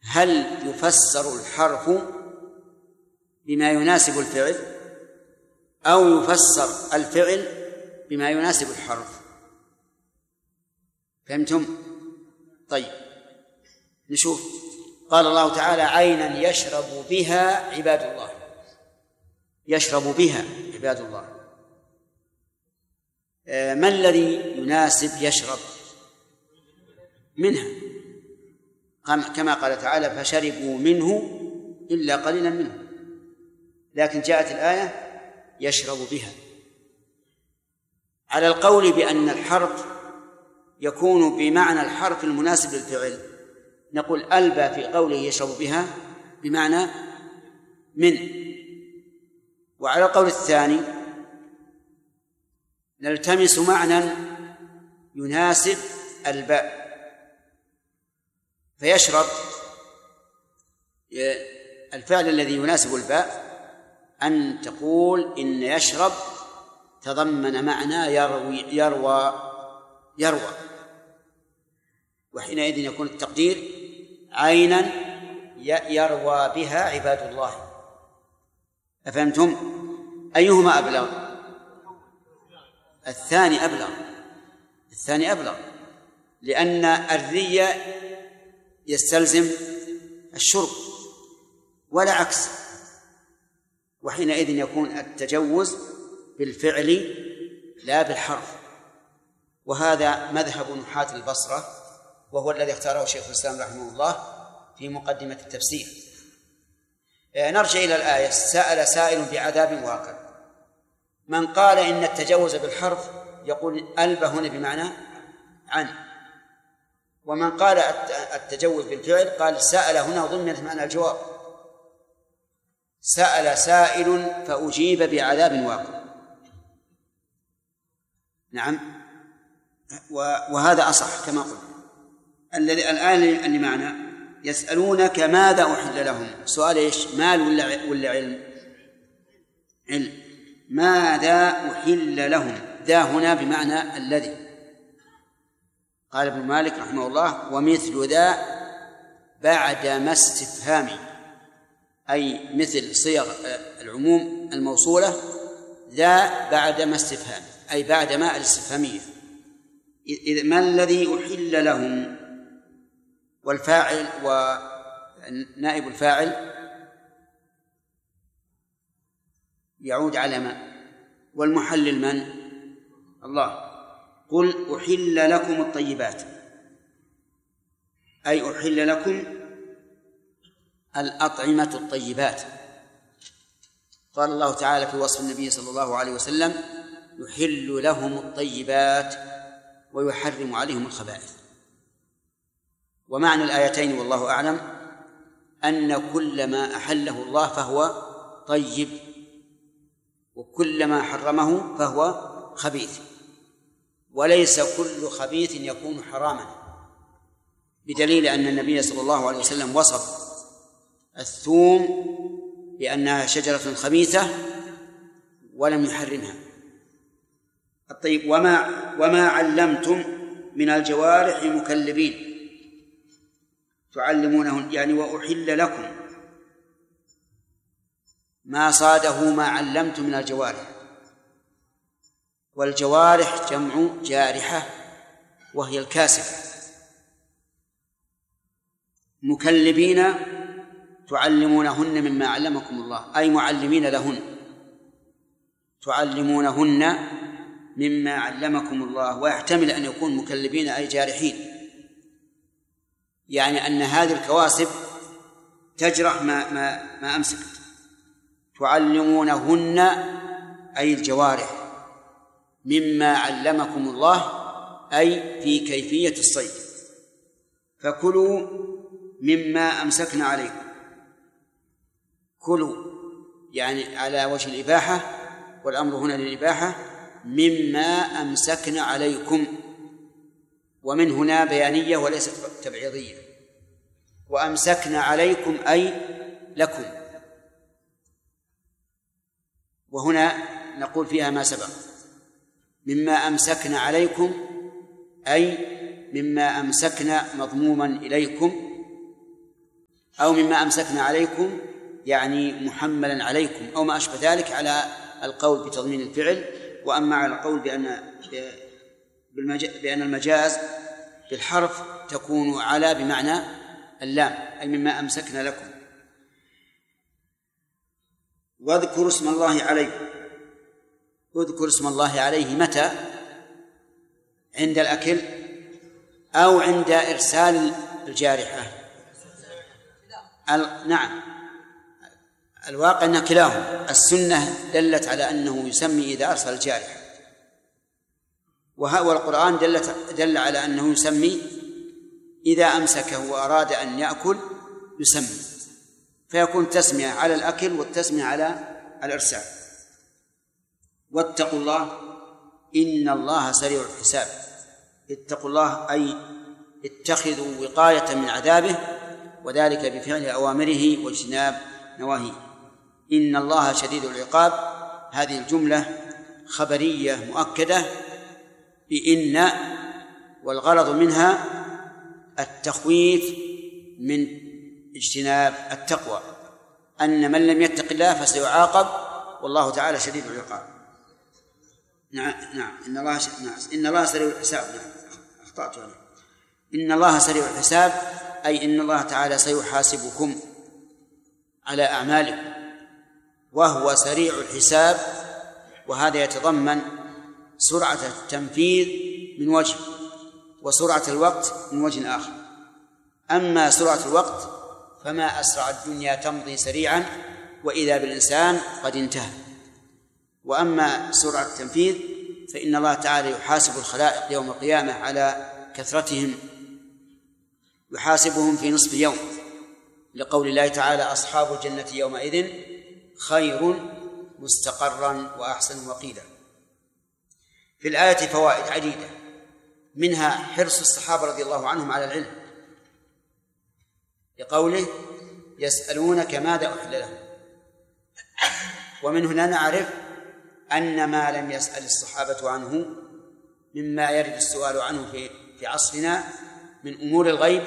هل يفسر الحرف بما يناسب الفعل أو يفسر الفعل بما يناسب الحرف؟ فهمتم؟ طيب نشوف. قال الله تعالى: عينا يشرب بها عباد الله. يشرب بها عباد الله. ما الذي يناسب يشرب منها؟ كما قال تعالى: فشربوا منه إلا قليلا منه. لكن جاءت الآية يشرب بها. على القول بأن الحرف يكون بمعنى الحرف المناسب للفعل نقول ألبى في قوله يشرب بها بمعنى من. وعلى القول الثاني نلتمس معنى يناسب الباء، فيشرب الفعل الذي يناسب الباء أن تقول إن يشرب تضمن معنى يروى، وحينئذ يكون التقدير عينا يروى بها عباد الله. أفهمتم؟ أيهما أبلغ؟ الثاني أبلغ، لأن الري يستلزم الشرب ولا عكس، وحينئذ يكون التجوز بالفعل لا بالحرف. وهذا مذهب نحاة البصرة، وهو الذي اختاره شيخ الإسلام رحمه الله في مقدمة التفسير. نرجع إلى الآية: سأل سائل بعذاب واقع. من قال إن التجوز بالحرف يقول ألبى هنا بمعنى عن، ومن قال التجوز بالفعل قال سأل هنا ضمنت معنى الجواب. سأل سائل فأجيب بعذاب واقع. نعم، وهذا أصح كما قلت. الآية اللي معنا: يسألونك ماذا أحل لهم. سؤال إيش؟ مال ولا علم؟ علم. ماذا أحل لهم؟ ذا هنا بمعنى الذي. قال ابن مالك رحمه الله: ومثل ذا بعد ما استفهام، أي مثل صيغ العموم الموصولة، ذا بعد ما استفهام أي بعد ما الاستفهامية. إذ ما الذي أحل لهم، والفاعل ونائب الفاعل يعود على ما، والمحلل من؟ الله. قل أحل لكم الطيبات، أي أحل لكم الأطعمة الطيبات. قال الله تعالى في وصف النبي صلى الله عليه وسلم: يحل لهم الطيبات ويحرم عليهم الخبائث. ومعنى الآيتين والله أعلم أن كل ما أحله الله فهو طيب، وكل ما حرمه فهو خبيث، وليس كل خبيث يكون حراما، بدليل أن النبي صلى الله عليه وسلم وصف الثوم بأنها شجرة خبيثة ولم يحرمها. الطيب: وما علمتم من الجوارح مكلبين تعلمونهن، يعني وأحل لكم ما صاده ما علمتم من الجوارح. والجوارح جمع جارحة وهي الكاسبة. مكلبين تعلمونهن مما علمكم الله، أي معلمين لهن، تعلمونهن مما علمكم الله. ويحتمل أن يكون مكلبين أي جارحين، يعني أن هذه الكواسب تجرح ما أمسكت. تعلمونهن أي الجوارح مما علمكم الله، أي في كيفية الصيد. فكلوا مما أمسكنا عليكم. كلوا يعني على وجه الإباحة، والأمر هنا للإباحة. مما أمسكنا عليكم، ومن هنا بيانية وليست تبعيضية. وأمسكنا عليكم أي لكم، وهنا نقول فيها ما سبق. مما أمسكنا عليكم أي مما أمسكنا مضموما إليكم، أو مما أمسكنا عليكم يعني محملا عليكم أو ما أشبه ذلك على القول بتضمين الفعل، وأما على القول بأن المجاز بالحرف تكون على بمعنى اللام، أي مما أمسكنا لكم. واذكروا اسم الله عليه. اذكر اسم الله عليه متى؟ عند الأكل أو عند إرسال الجارحة؟ نعم، الواقع أن كلاهما. السنة دلت على أنه يسمي إذا أرسل الجارحة، والقرآن دل على أنه يسمي إذا أمسكه وأراد أن يأكل يسمي، فيكون تسمية على الأكل والتسمية على الإرسال. واتقوا الله إن الله سريع الحساب. اتقوا الله أي اتخذوا وقاية من عذابه، وذلك بفعل أوامره واجتناب نواهيه. إن الله شديد العقاب، هذه الجملة خبرية مؤكدة بإن، والغرض منها التخويف من اجتناب التقوى، أن من لم يتق الله فسيعاقب، والله تعالى شديد العقاب. نعم إن الله سريع الحساب. نعم أخطأت عليه. إن الله سريع الحساب أي إن الله تعالى سيحاسبكم على أعمالكم، وهو سريع الحساب، وهذا يتضمن سرعة التنفيذ من وجه، وسرعة الوقت من وجه آخر. أما سرعة الوقت فما أسرع الدنيا تمضي سريعا وإذا بالإنسان قد انتهى. وأما سرعة التنفيذ فإن الله تعالى يحاسب الخلائق يوم القيامة على كثرتهم، يحاسبهم في نصف يوم، لقول الله تعالى أصحاب الجنة يومئذ خير مستقرا وأحسن وقيلا. في الآية فوائد عديدة، منها حرص الصحابة رضي الله عنهم على العلم، لقوله يسألونك ماذا أحل لهم. ومن هنا نعرف أن ما لم يسأل الصحابة عنه مما يرد السؤال عنه في عصرنا من أمور الغيب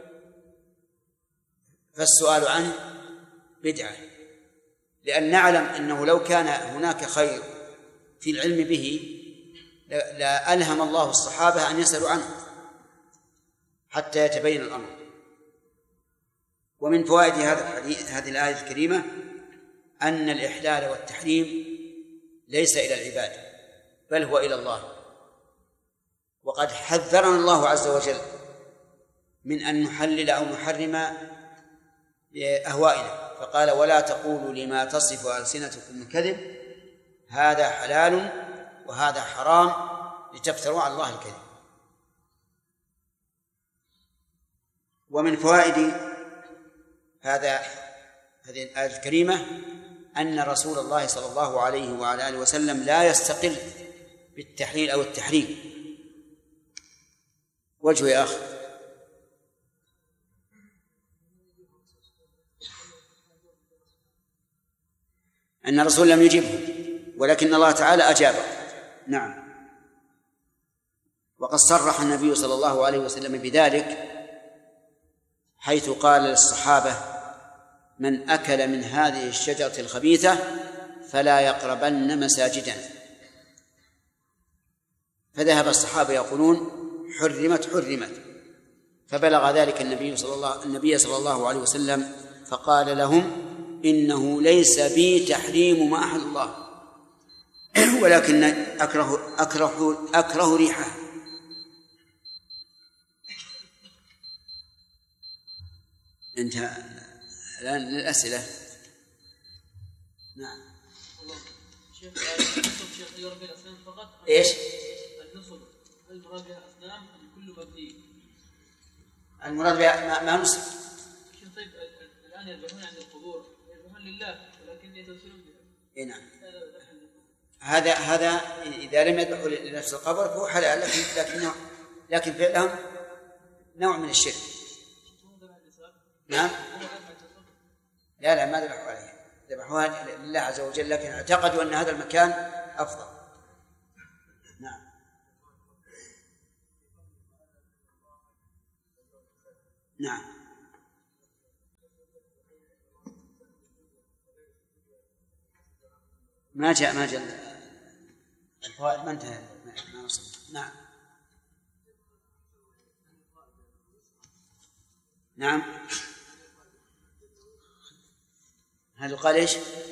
فالسؤال عنه بدعة، لأن نعلم أنه لو كان هناك خير في العلم به لألهم الله الصحابة أن يسألوا عنه حتى يتبين الأمر. ومن فوائد هذه الآية الكريمة أن الإحلال والتحريم ليس إلى العباد بل هو إلى الله، وقد حذرنا الله عز وجل من أن نحلل أو نحرم بأهوائنا، فقال ولا تقولوا لما تصف ألسنتكم الكذب هذا حلال وهذا حرام لتفتروا على الله الكذب. ومن فوائد هذه الآية الكريمة أن رسول الله صلى الله عليه وعلى آله وسلم لا يستقل بالتحليل أو التحريم. وجه يا أخي؟ أن الرسول لم يجبه ولكن الله تعالى أجابه. نعم. وقد صرح النبي صلى الله عليه وسلم بذلك حيث قال للصحابة من أكل من هذه الشجرة الخبيثة فلا يقربن مساجدنا، فذهب الصحابة يقولون حرمت، فبلغ ذلك النبي صلى الله عليه وسلم فقال لهم إنه ليس بي تحريم ما أحل الله ولكن أكره ريحه. انتهى الآن للأسئلة. نعم. شيخ يربي الأسنان فقط؟ إيش؟ النصب المراد بها الأصنام كل مبني؟ المراد بها ما نصب. طيب الآن يذبحون عند القبور يذبحون لله ولكن يتوسلون بها. نعم. هذا إذا لم يذبحوا لنفس القبر فهو حلال، لكن فعلهم نوع من الشرك. نعم. لا ما ذبحوا عليها، ذبحوها لله عز وجل، لكن اعتقدوا أن هذا المكان أفضل. نعم. نعم. ما جاء الفوائد ما انتهى ما وصل. نعم نعم. هذا قال ايش؟